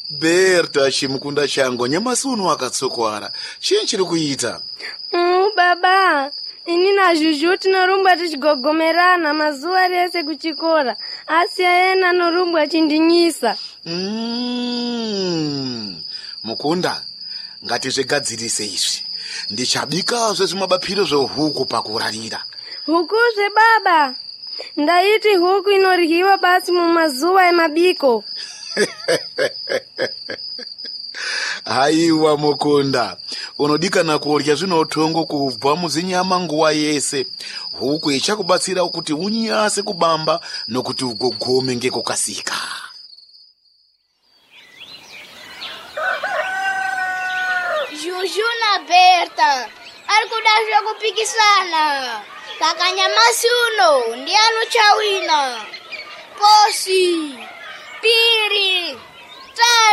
Berta chimukunda changu nyamasi uno wakatsokwara. Chii chiri kuita? Baba, ini na Juju tinorumba tichigogomerana mazuva rese kuchikora. Asi ayena norumba chindinyisa. Mukunda, ngatizvigadzirise izvi. Ndichabikazve zvimabapiro zvehuku pakurarira. Huku baba? Ndaiti huku inoryiwa basi mumazuva emabiko. Haiwa Mukunda, unodikana kurya zvinotongo kubva muzinyama nguva yese. Huku ichakubatsira kuti unyase kubamba nokuti ugogome ngekukasika. Juju na Berta ari kuda zvekupikisana. Kaka nyamasi uno ndiani uchawina? Kosi, Piri,